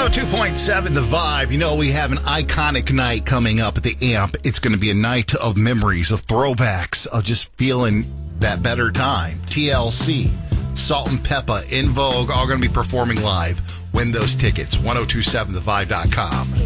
102.7 The Vibe. You know, we have an iconic night coming up at the AMP. It's going to be a night of memories, of throwbacks, of just feeling that better time. TLC, Salt and Peppa, In Vogue, all going to be performing live. Win those tickets. 1027thevibe.com.